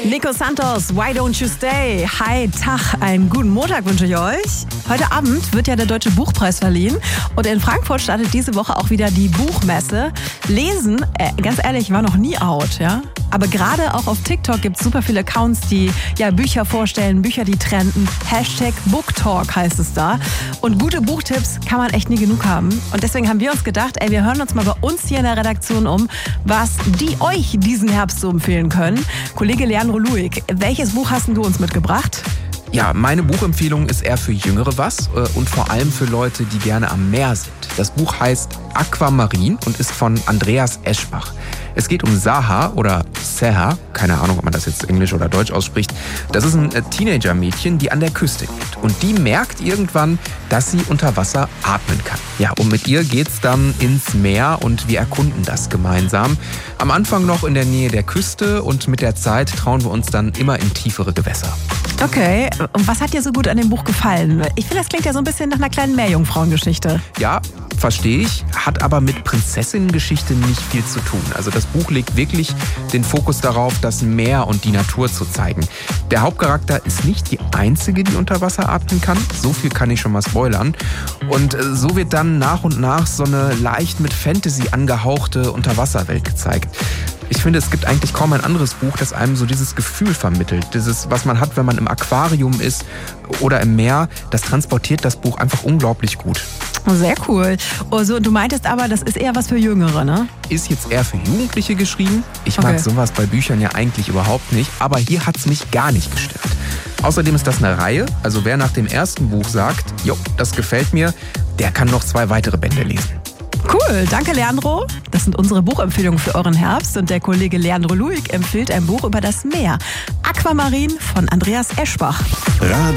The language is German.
Nico Santos, Why Don't You Stay? Hi, Tag, einen guten Montag wünsche ich euch. Heute Abend wird ja der Deutsche Buchpreis verliehen und in Frankfurt startet diese Woche auch wieder die Buchmesse. Lesen, ganz ehrlich, war noch nie out, ja? Aber gerade auch auf TikTok gibt es super viele Accounts, die ja Bücher vorstellen, Bücher, die trenden. #BookTalk heißt es da. Und gute Buchtipps kann man echt nie genug haben. Und deswegen haben wir uns gedacht, wir hören uns mal bei uns hier in der Redaktion um, was die euch diesen Herbst so empfehlen können. Kollege Leandro Luig, welches Buch hast du uns mitgebracht? Ja, meine Buchempfehlung ist eher für Jüngere was und vor allem für Leute, die gerne am Meer sind. Das Buch heißt Aquamarin und ist von Andreas Eschbach. Es geht um Saha oder Seha, keine Ahnung, ob man das jetzt Englisch oder Deutsch ausspricht. Das ist ein Teenager-Mädchen, die an der Küste lebt. Und die merkt irgendwann, dass sie unter Wasser atmen kann. Ja, und mit ihr geht's dann ins Meer und wir erkunden das gemeinsam. Am Anfang noch in der Nähe der Küste und mit der Zeit trauen wir uns dann immer in tiefere Gewässer. Okay, und was hat dir so gut an dem Buch gefallen? Ich finde, das klingt ja so ein bisschen nach einer kleinen Meerjungfrauengeschichte. Ja, verstehe ich, hat aber mit Prinzessinnengeschichte nicht viel zu tun. Also das Buch legt wirklich den Fokus darauf, das Meer und die Natur zu zeigen. Der Hauptcharakter ist nicht die einzige, die unter Wasser atmen kann. So viel kann ich schon mal spoilern. Und so wird dann nach und nach so eine leicht mit Fantasy angehauchte Unterwasserwelt gezeigt. Ich finde, es gibt eigentlich kaum ein anderes Buch, das einem so dieses Gefühl vermittelt. Dieses, was man hat, wenn man im Aquarium ist oder im Meer, das transportiert das Buch einfach unglaublich gut. Sehr cool. Also, du meintest aber, das ist eher was für Jüngere, ne? Ist jetzt eher für Jugendliche geschrieben. Ich mag sowas bei Büchern ja eigentlich überhaupt nicht, aber hier hat es mich gar nicht gestört. Außerdem ist das eine Reihe, also wer nach dem ersten Buch sagt, jo, das gefällt mir, der kann noch 2 weitere Bände lesen. Cool, danke Leandro. Das sind unsere Buchempfehlungen für euren Herbst und der Kollege Leandro Luig empfiehlt ein Buch über das Meer. Aquamarin von Andreas Eschbach.